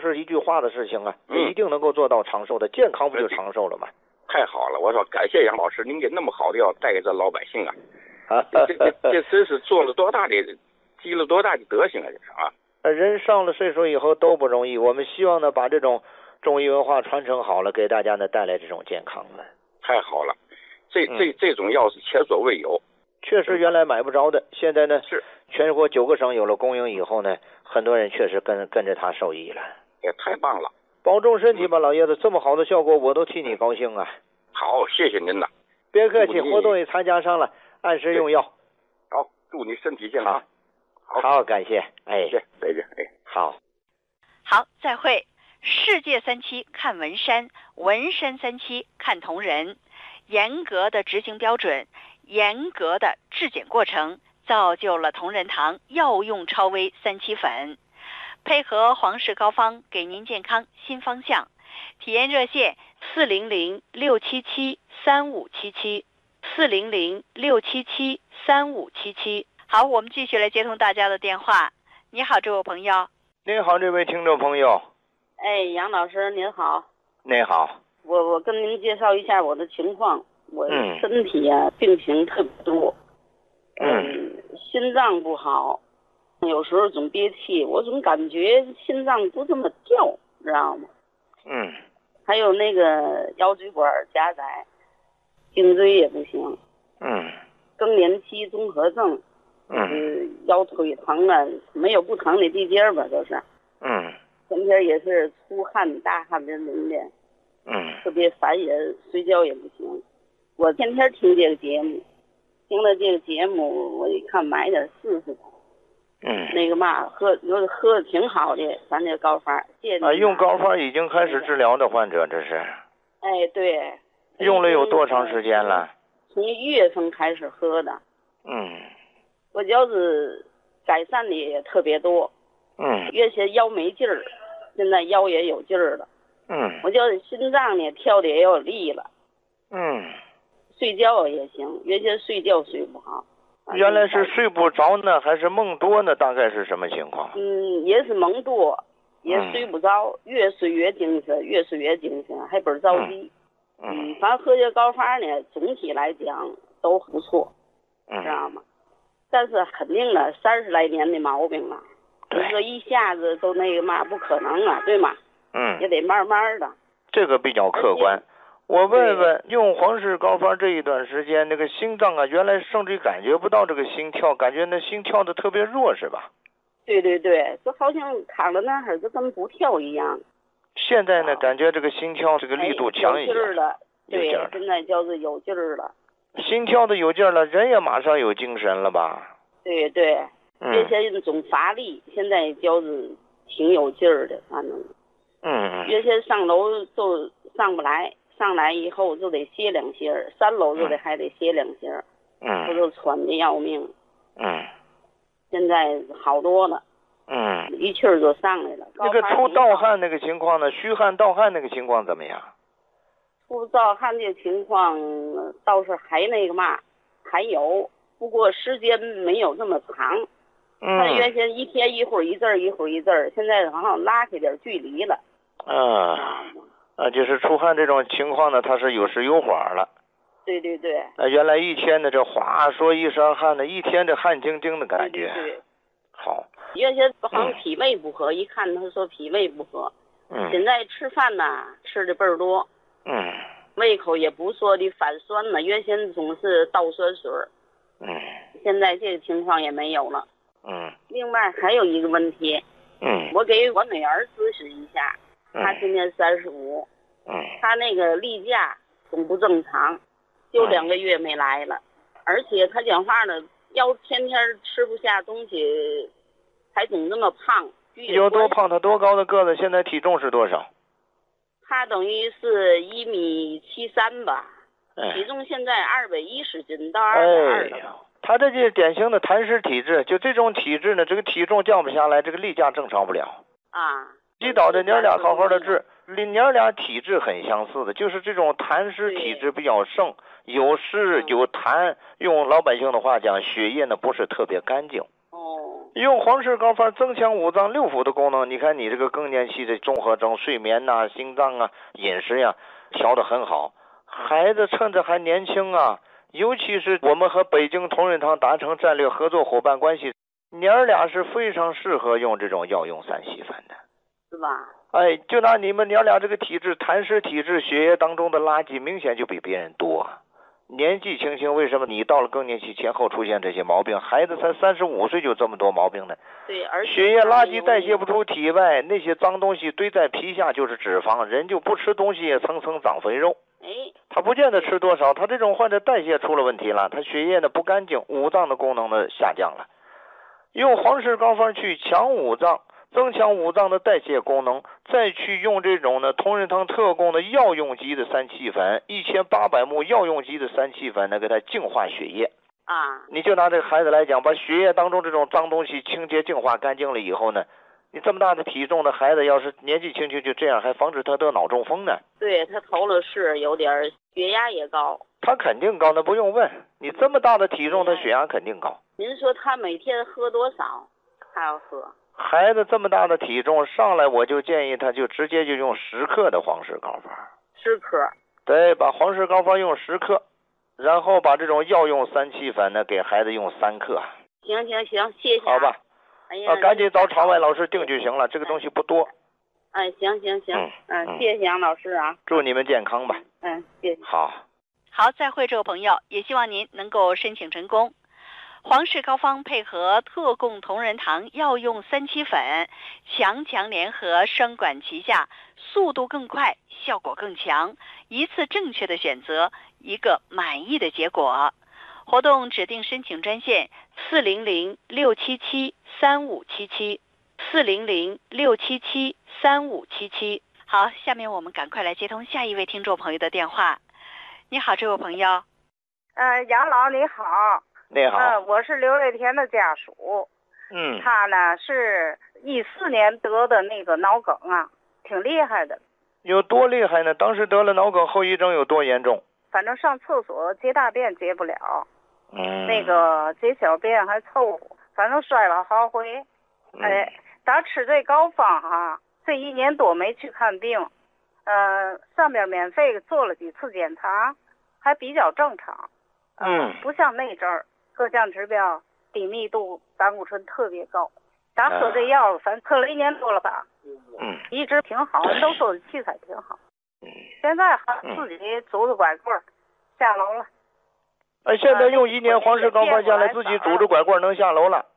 是一句话的事情啊，一定能够做到长寿的，健康不就长寿了吗？ 太好了，我说感谢杨老师，您给那么好的药带给这老百姓啊，这真是做了多大的，积了多大的德行啊，这是啊。 人上了岁数以后都不容易，我们希望呢把这种中医文化传承好了，给大家呢带来这种健康了。 太好了，这种药是前所未有。 确实原来买不着的，现在呢是全国9个省有了供应以后呢，很多人确实跟着他受益了。 也太棒了， 保重身体吧，老爷子，这么好的效果我都替你高兴啊。 好，谢谢您了。 别客气，活动也参加上了，按时用药。 好，祝你身体健康。 好，感谢。哎， 再见。哎， 好，再会。世界三期看文山，文山三期看同仁。严格的执行标准，严格的质检过程，造就了同仁堂药用超微3期粉。配合皇氏膏方，给您健康新方向。体验热线400-677-3577，400-677-3577。好，我们继续来接通大家的电话。你好，这位朋友。 您好，这位听众朋友。 哎，杨老师您好。 您好。 我跟您介绍一下我的情况。我身体啊，病情特别多。心脏不好，有时候总憋气，我总感觉心脏不这么跳，知道吗？还有那个腰椎管狭窄，颈椎也不行。更年期综合症。腰腿疼了，没有不疼的地界吧，都是。前天也是出汗大汗淋漓的。特别烦人，睡觉也不行。我天天听这个节目，听了这个节目，我一看买点试试吧。那个嘛，喝的挺好的，咱这膏方。 用膏方已经开始治疗的患者，这是。 哎，对。 用了有多长时间了？ 从1月份开始喝的。我腰子改善的也特别多。原先腰没劲儿，现在腰也有劲儿了。我就是心脏呢跳的也有力了。睡觉也行，原先睡觉睡不好。 原来是睡不着呢，还是梦多呢？大概是什么情况？ 也是梦多，也睡不着，越睡越精神，越睡越精神，还倍儿着急。反正喝这膏方呢，总体来讲都不错，知道吗？但是肯定了，30来年的毛病了，你说一下子都那个嘛，不可能啊，对吗？也得慢慢的。 这个比较客观。我问问，用皇氏膏方这一段时间，那个心脏啊，原来甚至感觉不到这个心跳，感觉那心跳的特别弱，是吧？ 对，就好像躺在那儿就跟不跳一样。 现在呢，感觉这个心跳这个力度强一些。 有劲儿了。对，现在就是有劲儿了。 心跳的有劲儿了，人也马上有精神了吧？ 对。原先总乏力，现在就是挺有劲儿的，反正。原先上楼就上不来，上来以后就得歇2歇，3楼就还得歇2歇，我就喘的要命。现在好多了。一气儿就上来了。 那个出盗汗那个情况呢？虚汗盗汗那个情况怎么样？ 出盗汗这情况倒是还那个嘛，还有，不过时间没有那么长。他原先一天一会儿一阵儿，一会儿一阵儿，现在好像拉开点距离了。 就是出汗这种情况呢，它是有时有缓了。 对。 原来一天的这哗说一身汗的，一天这汗晶晶的感觉。 对。 好。 原先好像脾胃不和，一看他说脾胃不和。现在吃饭呢，吃的倍儿多。胃口也不说的反酸了，原先总是倒酸水。现在这个情况也没有了。另外还有一个问题。我给我女儿咨询一下，她今年35。她那个例假总不正常，就2个月没来了，而且她讲话呢，要天天吃不下东西，还总那么胖。 有多胖？她多高的个子？现在体重是多少？ 她等于是1.73米吧，体重现在210斤到220了。 他这就是典型的痰湿体质，就这种体质呢，这个体重降不下来，这个例假正常不了。胰岛的娘俩好好的治，娘俩体质很相似的，就是这种痰湿体质比较盛，有湿有痰，用老百姓的话讲，血液呢不是特别干净。 用黄氏膏方增强五脏六腑的功能。你看你这个更年期的综合征，睡眠呐、心脏啊、饮食呀、调得很好。孩子趁着还年轻啊，尤其是我们和北京同仁堂达成战略合作伙伴关系，娘俩是非常适合用这种药用三七粉的， 是吧？ 哎，就拿你们娘俩这个体质，痰湿体质，血液当中的垃圾明显就比别人多。年纪轻轻，为什么你到了更年期前后出现这些毛病？孩子才35岁就这么多毛病呢？ 对，而且血液垃圾代谢不出体外，那些脏东西堆在皮下就是脂肪，人就不吃东西也层层长肥肉。他不见得吃多少，他这种患者代谢出了问题了，他血液呢不干净，五脏的功能呢下降了。用黄氏膏方去强五脏，增强五脏的代谢功能，再去用这种呢同仁堂特供的药用级的三七粉，1800目药用级的三七粉呢，给它净化血液啊。 你就拿这个孩子来讲，把血液当中这种脏东西清洁净化干净了以后呢，你这么大的体重的孩子，要是年纪轻轻就这样，还防止他得脑中风呢。 对，他头了是有点血压也高。 他肯定高，那不用问，你这么大的体重，他血压肯定高。 您说他每天喝多少？他要喝。 孩子这么大的体重上来，我就建议他就直接就用10克的黄氏膏方。 10克。 对，把黄氏膏方用10克，然后把这种药用三七粉呢给孩子用3克。 行，谢谢。 好吧。 哎呀， 赶紧找场外老师定就行了，这个东西不多。 哎，行，谢谢杨老师啊。 祝你们健康吧。 谢谢。 好， 再会，这位朋友，也希望您能够申请成功。黄氏膏方配合特供同仁堂药用三七粉，强联合，双管齐下，速度更快，效果更强，一次正确的选择，一个满意的结果。活动指定申请专线400-677-3577，400-677-3577。好，下面我们赶快来接通下一位听众朋友的电话。你好，这位朋友。 杨老你好。 你好。 我是刘瑞田的家属。他呢是14年得的那个脑梗啊，挺厉害的。 有多厉害呢？当时得了脑梗后遗症有多严重？ 反正上厕所解大便解不了。那个解小便还凑合，反正摔了好回。打吃这膏方哈，这1年多没去看病。上边免费做了几次检查，还比较正常。不像那阵儿各项指标低密度胆固醇特别高。打喝这药反正喝了1年多了吧。一直挺好，都说气色挺好。现在还自己拄着拐棍下楼了。 现在用1年黄氏膏方下来，自己拄着拐棍能下楼了。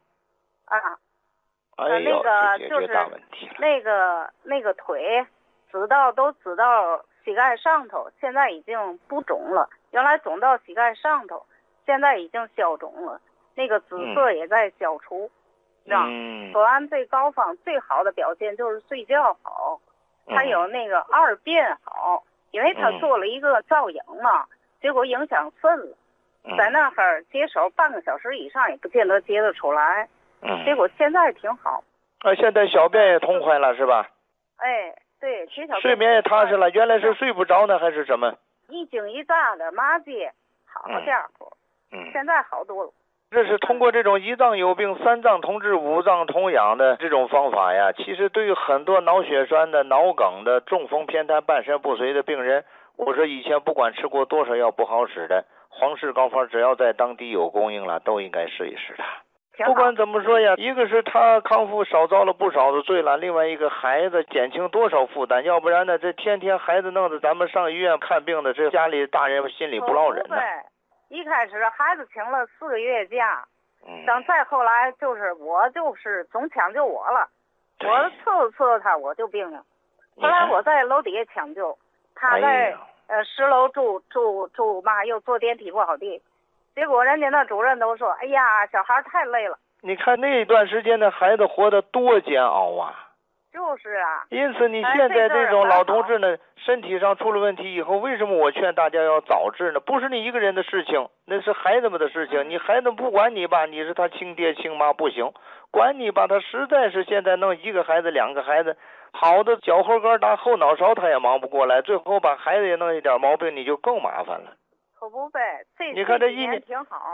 那个就是那个腿都指到膝盖上头，现在已经不肿了。原来肿到膝盖上头，现在已经消肿了。那个紫色也在消除。做完这膏方最好的表现就是睡觉好，还有那个2便好，因为他做了一个造影嘛，结果影响肾了。在那儿解手半个小时以上也不见得解得出来。结果现在挺好。 现在小便也通快了是吧？ 对， 睡眠也踏实了。原来是睡不着呢还是什么？ 一惊一乍的骂街，好家伙。现在好多了。 这是通过这种1脏有病3脏同治5脏同养的这种方法呀，其实对于很多脑血栓的、脑梗的、中风偏瘫半身不遂的病人，我说以前不管吃过多少药不好使的，黄氏膏方只要在当地有供应了，都应该试一试的。不管怎么说呀，一个是他康复少遭了不少的罪了，另外一个孩子减轻多少负担，要不然呢这天天孩子弄得咱们上医院看病的，这家里大人心里不落忍呢。 一开始孩子请了4个月假，等再后来我总抢救我了，我伺候他我就病了。后来我在楼底下抢救，他在10楼住嘛，又坐电梯不好地。结果人家那主任都说，哎呀，小孩太累了。你看那段时间的孩子活得多煎熬啊。就是啊。因此你现在这种老同志呢，身体上出了问题以后，为什么我劝大家要早治呢？不是你一个人的事情，那是孩子们的事情。你孩子不管你吧，你是他亲爹亲妈不行，管你吧，他实在是现在弄1个孩子2个孩子，好的脚后跟打后脑勺他也忙不过来，最后把孩子也弄一点毛病，你就更麻烦了。可不呗，你看这1年挺好。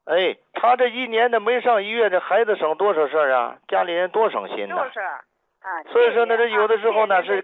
哎，他这一年的没上医院，这孩子省多少事儿啊？家里人多省心呐。 就是啊。 所以说呢，这有的时候呢是